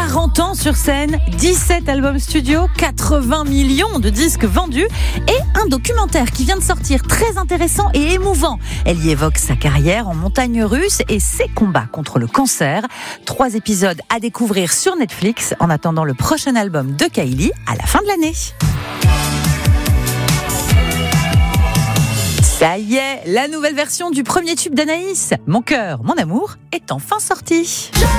40 ans sur scène, 17 albums studio, 80 millions de disques vendus et un documentaire qui vient de sortir très intéressant et émouvant. Elle y évoque sa carrière en montagne russe et ses combats contre le cancer. 3 épisodes à découvrir sur Netflix en attendant le prochain album de Kylie à la fin de l'année. Ça y est, la nouvelle version du premier tube d'Anaïs, Mon cœur, mon amour, est enfin sortie.